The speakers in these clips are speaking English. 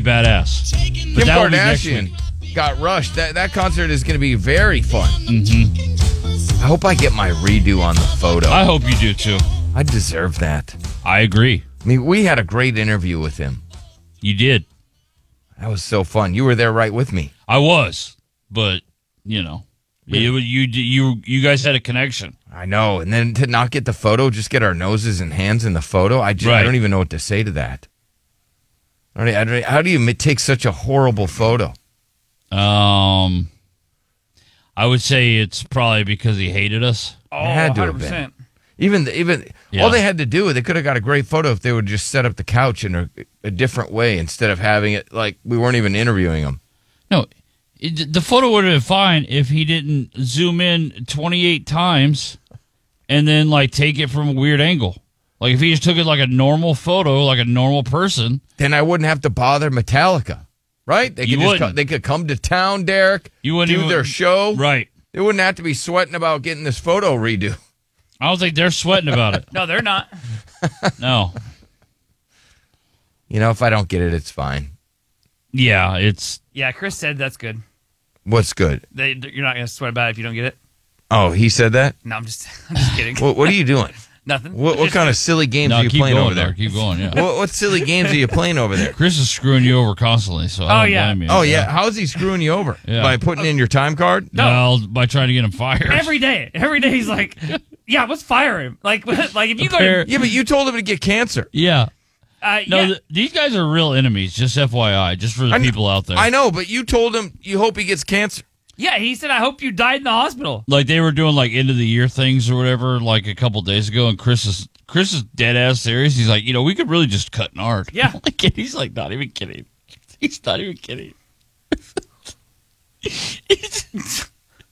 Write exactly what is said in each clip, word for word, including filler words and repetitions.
badass. But Kim that will be next Kardashian week. got rushed. That that concert is going to be very fun. Mm-hmm. I hope I get my redo on the photo. I hope you do too. I deserve that. I agree. I mean, we had a great interview with him. You did. That was so fun. You were there right with me. I was, but you know, Yeah. you you you you guys had a connection. I know. And then to not get the photo, just get our noses and hands in the photo. I, just, I Right. don't even know what to say to that. I don't, I don't, how do you ma- take such a horrible photo? Um, I would say it's probably because he hated us. Oh, It had to one have hundred percent. Even the, even Yeah. all they had to do, they could have got a great photo if they would just set up the couch in a, a different way instead of having it like we weren't even interviewing him. No, it, the photo would have been fine if he didn't zoom in twenty-eight times and then like take it from a weird angle. Like if he just took it like a normal photo, like a normal person. Then I wouldn't have to bother Metallica, right? They could You just wouldn't. come, they could come to town, Derek. You wouldn't do even- their show, Right. They wouldn't have to be sweating about getting this photo redo. I don't think they're sweating about it. No, they're not. No. You know, if I don't get it, it's fine. Yeah, it's Yeah, Chris said that's good. What's good? They, you're not going to sweat about it if you don't get it. Oh, he said that. No, I'm just, I'm just kidding. What, what are you doing? Nothing. What, what kind of silly games no. are you Keep playing going over there? Keep going. Yeah. What, what silly games are you playing over there? Chris is screwing you over constantly, so I Oh, don't yeah. blame you. Oh yeah, how's he screwing you over? Yeah. By putting in your time card? No. Well, by trying to get him fired. Every day, every day he's like, "Yeah, let's fire him." Like, like if you go, Fair- to, Yeah, but you told him to get cancer. Yeah. uh, No, yeah, th- these guys are real enemies. Just F Y I, just for the I kn- people out there. I know, but you told him you hope he gets cancer. yeah, he said, "I hope you died in the hospital." Like they were doing like end of the year things or whatever, like a couple days ago, and Chris is Chris is dead ass serious. He's like, you know, we could really just cut Nard. Yeah. Like, he's like, not even kidding. He's not even kidding. He's-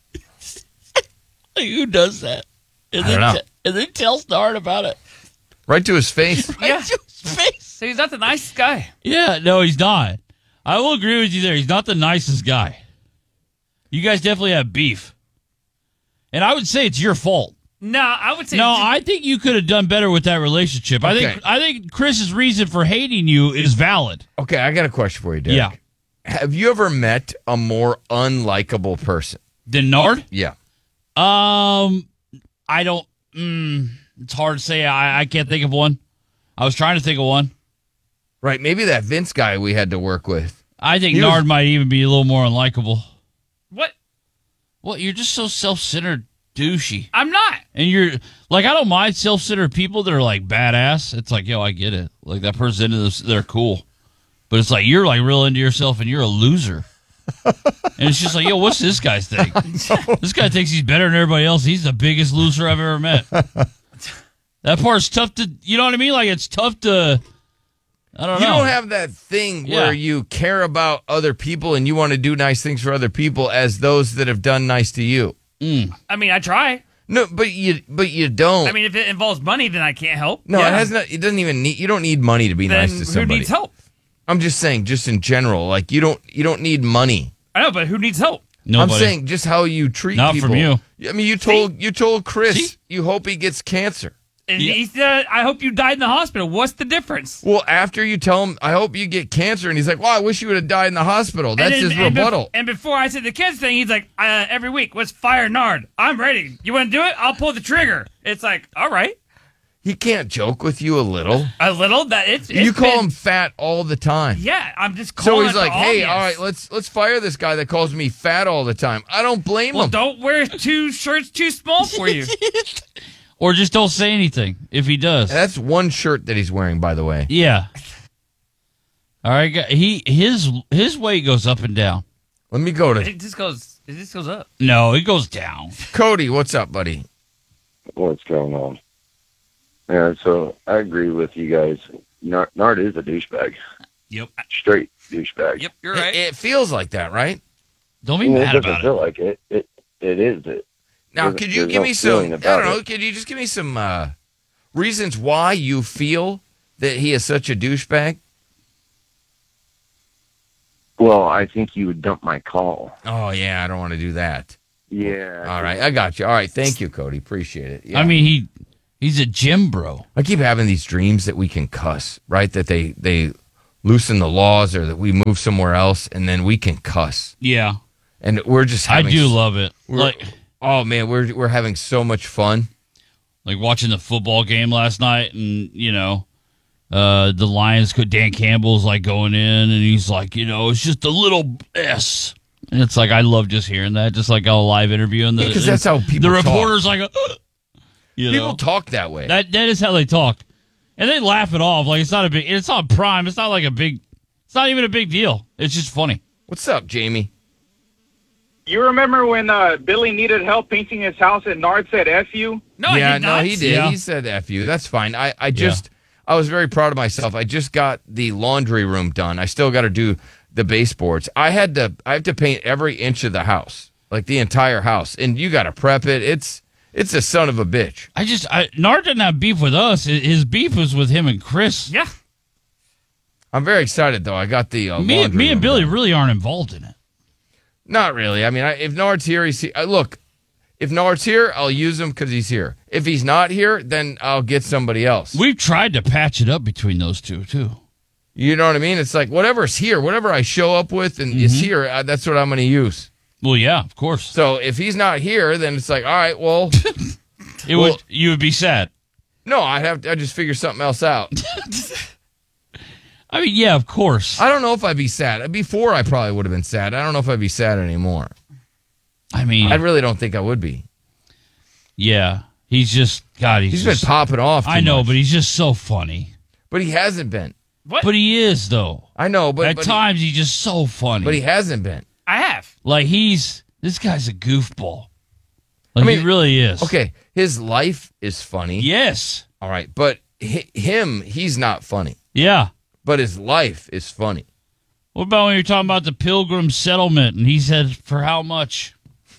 like, who does that? And I then, don't know. te- and then tells Nard about it. Right to his face. Yeah. Right to his face. So he's not the nicest guy. Yeah, no, he's not. I will agree with you there. He's not the nicest guy. You guys definitely have beef. And I would say it's your fault. No, I would say No, I think you could have done better with that relationship. I Okay. think I think Chris's reason for hating you is valid. Okay, I got a question for you, Derek. Yeah. Have you ever met a more unlikable person? Then Nard? Yeah. Um, I don't. Mm, it's hard to say. I, I can't think of one. I was trying to think of one. Right, maybe that Vince guy we had to work with. I think He Nard was- might even be a little more unlikable. what Well, you're just so self-centered, douchey. I'm not. And you're like, I don't mind self-centered people that are like badass. It's like, yo, I get it. Like that person into this, they're cool. But it's like you're like real into yourself and you're a loser. And it's just like, yo, what's this guy's thing? This guy thinks he's better than everybody else. He's the biggest loser I've ever met. That part's tough to, you know what I mean? Like it's tough to, I don't You know. don't have that thing Yeah. where you care about other people and you want to do nice things for other people as those that have done nice to you. I mean, I try. No, but you but you don't. I mean, if it involves money, then I can't help. no, Yeah. it has not. It doesn't even need. You don't need money to be Then nice to who somebody. needs help? I'm just saying, just in general, like you don't you don't need money. I know, but who needs help? Nobody. I'm saying just how you treat Not people. from you. I mean, you told you told Chris See? you hope he gets cancer. And Yeah. he said, "I hope you died in the hospital." What's the difference? Well, after you tell him, I hope you get cancer, and he's like, "Well, I wish you would have died in the hospital." That's and then- his and bef- rebuttal. And before I said the kids thing, he's like, uh, "Every week, let's fire Nard. I'm ready. You want to do it? I'll pull the trigger." It's like, all right, He can't joke with you a little. a little. That it's, it's you call been- him fat all the time. Yeah, I'm just So calling. he's it like, the "Hey, obvious. all right, let's let's fire this guy that calls me fat all the time." I don't blame Well, him. don't wear two shirts too small for you. Or just don't say anything if he does. That's one shirt that he's wearing, by the way. Yeah. All right, gu- he his his weight goes up and down. Let me go to It just goes. It just goes up. No, it goes down. Cody. What's up, buddy? What's going on? Yeah, so I agree with you guys. Nard, Nard is a douchebag. Yep. Straight douchebag. Yep, you're It, right. it feels like that, right? Don't be I mean, it mad doesn't about feel it. like it. It it is it. Now, There's- could you there's give no me some? feeling I about don't know. it. Could you just give me some uh, reasons why you feel that he is such a douchebag? Well, I think you would dump my call. Oh yeah, I don't want to do that. Yeah. All right, I got you. All right, thank you, Cody. Appreciate it. Yeah. I mean, he he's a gym bro. I keep having these dreams that we can cuss, right? That they they loosen the laws or that we move somewhere else and then we can cuss. Yeah. And we're just I having do s- love it. we're- Like Oh man, we're we're having so much fun. like watching the football game last night, and you know, uh, the Lions. Dan Campbell's like going in, and he's like, you know, it's just a little S, and it's like I love just hearing that, just like a live interview, and the Because that's how people the talk. reporter's like, uh, you People know, talk that way. that that is how they talk, and they laugh it off like it's not a big, it's not prime, it's not like a big, it's not even a big deal. It's just funny. What's up, Jamie? You remember when uh, Billy needed help painting his house and Nard said F you? No, yeah, he no, not. he did. Yeah. He said F you. That's fine. I, I just, I was very proud of myself. I just got the laundry room done. I still got to do the baseboards. I had to, I have to paint every inch of the house, like the entire house. And you got to prep it. It's, it's a son of a bitch. I just, I, Nard didn't have beef with us. His beef was with him and Chris. Yeah. I'm very excited though. I got the uh, Me, laundry me and room Billy done. really aren't involved in it. Not really. I mean, I, if Nard's here, he's here. Uh, look, if Nard's here, I'll use him because he's here. If he's not here, then I'll get somebody else. We've tried to patch it up between those two, too. You know what I mean? It's like whatever's here, whatever I show up with and is here, uh, that's what I'm going to use. Well, yeah, of course. So if he's not here, then it's like, all right, well, It well- would you would be sad. no, I'd have to I'd just figure something else out. I mean, yeah, of course. I don't know if I'd be sad. Before, I probably would have been sad. I don't know if I'd be sad anymore. I mean, I really don't think I would be. yeah, he's just God. He's, He's just, been popping off. Too I know, much. but he's just so funny. but he hasn't been. What? But he is though. I know, but At but times, he's just so funny. he, but he hasn't been. I have. like he's this guy's a goofball. Like I mean, he really is. Okay, his life is funny. Yes. All right, but hi- him, he's not funny. Yeah. But his life is funny. What about when you're talking about the Pilgrim settlement and he said, for how much?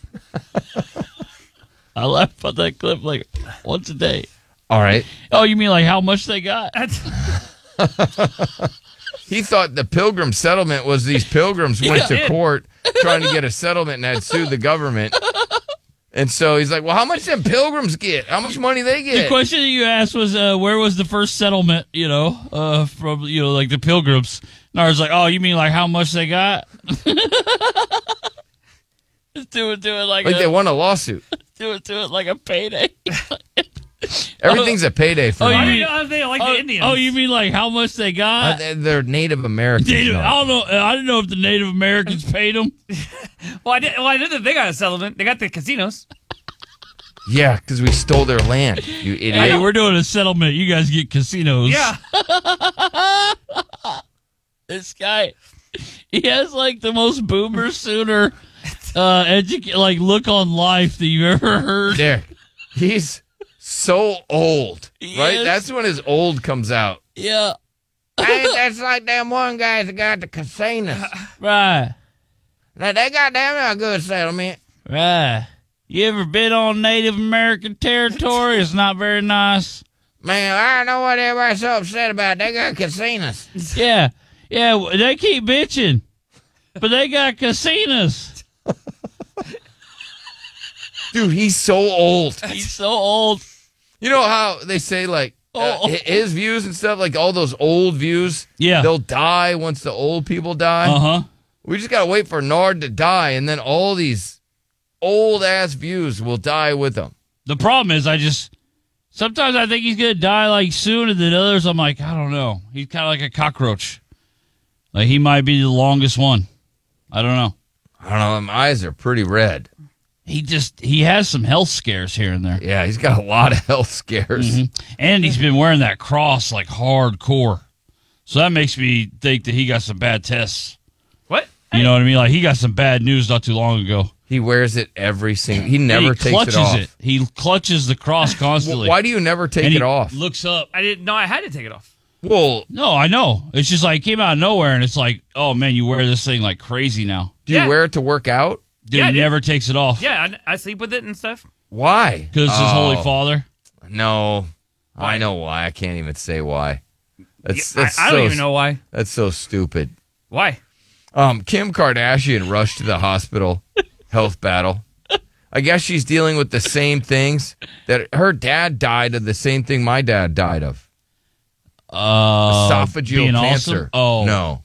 I laugh about that clip like once a day. All right. Oh, you mean like how much they got? That's, He thought the Pilgrim settlement was these pilgrims went Yeah. to court trying to get a settlement and had sued the government. And so he's like, well, how much them pilgrims get? How much money they The get? question that you asked was, uh, where was the first settlement, you know, uh, from, you know, like the Pilgrims? And I was like, oh, you mean like how much they got? Just do it, do it like, Like a, they won a lawsuit. do it, do it like a payday. Everything's a payday for Oh, them. I you don't mean- know if they like oh, the Indians. oh, you mean like how much they Uh, got? they- they're Native Americans. Native, no. I don't know. I didn't know if the Native Americans paid them. Well, I did. Well, I did that they got a settlement. They got the casinos. Yeah, because we stole their land, you idiot. Hey, we're doing a settlement. You guys get casinos. Yeah. This guy, he has like the most boomer sooner, uh, educa- like look on life that you've ever heard. There. He's so old, He right? is. That's when his old comes out. Yeah, Hey, that's like them one guys that got the casinos. right, Now, they got damn a good settlement. right. You ever been on Native American territory? It's not very nice. Man, I don't know what everybody's so upset about. They got casinos. Yeah, yeah. They keep bitching, but they got casinos. Dude, he's so old. He's so old. You know how they say, like, uh, Oh. hi- his views and stuff, like all those old views, Yeah. they'll die once the old people die. Uh huh. We just got to wait for Nard to die, and then all these old-ass views will die with him. The problem is, I just sometimes I think he's gonna die like soon, and then others I'm like, I don't know. He's kind of like a cockroach. Like he might be the longest one. I don't know. I don't know. My eyes are pretty red. He just he has some health scares here and there, Yeah, he's got a lot of health scares. and he's been wearing that cross like hardcore. So that makes me think that he got some bad tests. What? You know what I mean? Like he got some bad news not too long ago. He wears it every single. He never he takes clutches it off. it. He clutches the cross constantly. Why do you never take and he it off? looks up. I didn't know I had to take it off. Well, No, I know. It's just like it came out of nowhere, and it's like, oh man, you wear this thing like crazy now. do you Yeah. wear it to work out? Dude, Yeah, he dude. never takes it off. Yeah, I, I sleep with it and stuff. Why? Because it's his holy Oh, father. No, Why? I know why. I can't even say why. That's, Yeah, that's I, I so, don't even know why. That's so stupid. Why? Um, Kim Kardashian rushed to the hospital, health battle. I guess she's dealing with the same things that her dad died of. The same thing my dad died of. Uh, Esophageal being cancer. Awesome? Oh no.